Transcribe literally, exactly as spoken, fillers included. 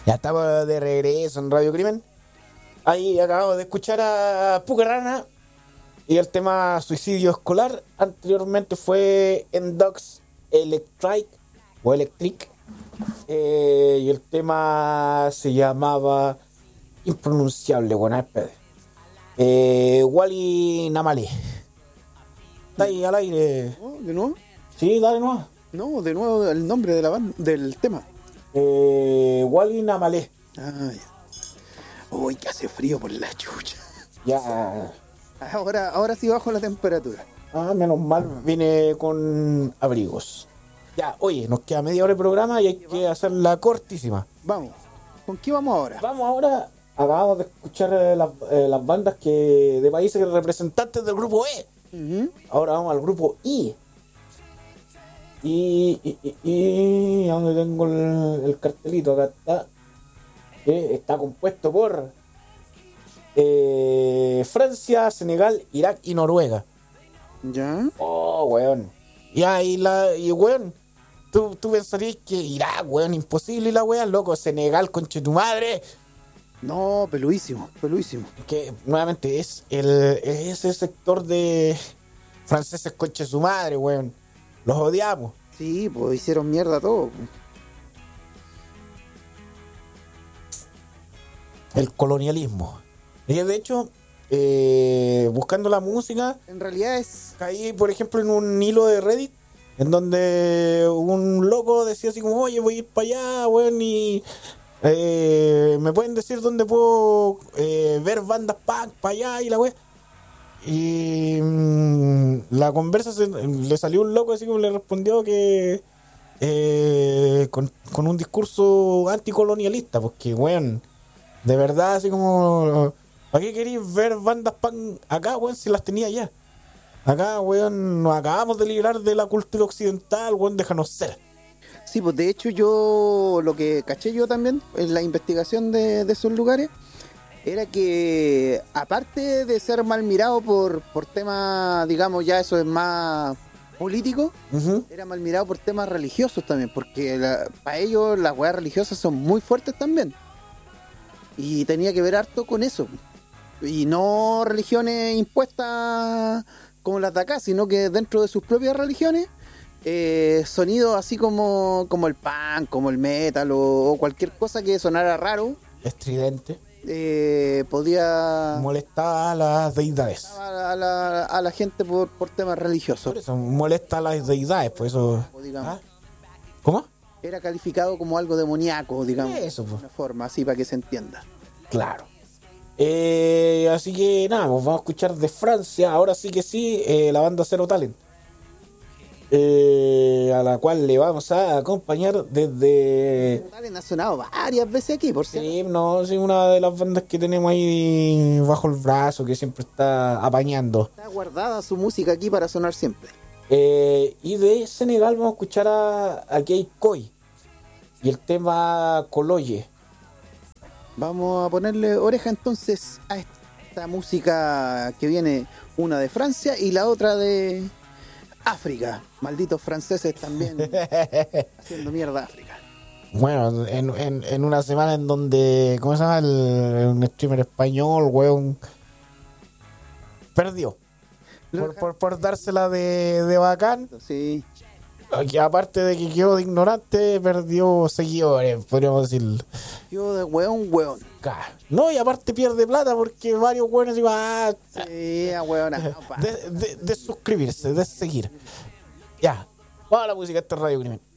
Ya estamos de regreso en Radio Crimen. Ahí acabamos de escuchar a Pucarana y el tema Suicidio Escolar. Anteriormente fue en Dogs Electric o Electric. Eh, y el tema se llamaba impronunciable, bueno, espérate. Eh, Wally Namale. Está ahí al aire. ¿No? ¿De nuevo? Sí, dale nomás. No, de nuevo el nombre de la banda, del tema. Eh, Wally Namale. Ah, ya. Uy, que hace frío por la chucha. Ya. Ahora, ahora sí bajo la temperatura. Ah, menos mal, vine con abrigos. Ya, oye, nos queda media hora de programa y hay que hacerla cortísima. Vamos. ¿Con qué vamos ahora? Vamos ahora. Acabamos de escuchar eh, las, eh, las bandas que de países representantes del grupo E. Uh-huh. Ahora vamos al grupo I. Y, y, y, y ¿dónde tengo el, el cartelito? Acá está. Que está compuesto por eh, Francia, Senegal, Irak y Noruega. ¿Ya? Oh, weón. Y ahí la. Y weón. Tú, tú pensarías que Irak, weón, imposible la weón, loco. Senegal, conche tu madre. No, peluísimo, peluísimo. Que nuevamente es el es ese sector de franceses conche su madre, weón. Los odiamos. Sí, pues hicieron mierda todo. El colonialismo. Y de hecho, eh, buscando la música, En realidad es... caí, por ejemplo, en un hilo de Reddit en donde un loco decía así como, oye, voy a ir para allá, weón, y eh, me pueden decir dónde puedo eh, ver bandas punk para allá y la weón. Y mmm, la conversa se, le salió un loco así como le respondió que eh, con, con un discurso anticolonialista, porque weón, de verdad así como, ¿para qué queréis ver bandas punk acá, weón, si las tenía allá? Acá, weón, nos acabamos de librar de la cultura occidental, weón, déjanos ser. Sí, pues de hecho yo, lo que caché yo también en la investigación de, de esos lugares, era que aparte de ser mal mirado por, por temas, digamos, ya eso es más político, Uh-huh. era mal mirado por temas religiosos también, porque la, para ellos las weas religiosas son muy fuertes también. Y tenía que ver harto con eso. Y no religiones impuestas como las de acá, sino que dentro de sus propias religiones, eh, sonidos así como, como el punk, como el metal o, o cualquier cosa que sonara raro, Estridente. eh, podía Molesta a las deidades. a la, a la, a la gente por, por temas religiosos. Por eso, molesta a las deidades, por eso. O digamos, ¿Ah? ¿Cómo? era calificado como algo demoníaco, digamos, Eso, de pues. una forma así para que se entienda. Claro. Eh, así que nada, pues vamos a escuchar de Francia, ahora sí que sí, eh, la banda Zero Talent. Eh, a la cual le vamos a acompañar desde... Talent ha sonado varias veces aquí, por cierto. Sí, no, sí, una de las bandas que tenemos ahí bajo el brazo, que siempre está apañando. Está guardada su música aquí para sonar siempre. Eh, y de Senegal vamos a escuchar a, a Kei Koi y el tema Koloye. Vamos a ponerle oreja entonces a esta música que viene, una de Francia y la otra de África. Malditos franceses también haciendo mierda a África. Bueno, en, en, en una semana en donde, ¿cómo se llama? El, un streamer español, weón, perdió. Por, por, por dársela de, de bacán. Sí. Que aparte de que quedó de ignorante, perdió seguidores, podríamos decir. Yo de weón, weón. No, y aparte pierde plata porque varios weones iban a... Sí, a weón. De, de, de suscribirse, de seguir. Ya, vamos a la música, este es Radio Crimen.